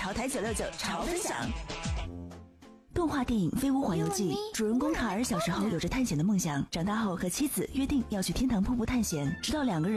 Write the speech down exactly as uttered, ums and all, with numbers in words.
潮台九六九潮分享。动画电影《飞屋环游记》，主人公卡尔小时候有着探险的梦想，长大后和妻子约定要去天堂瀑布探险，直到两个人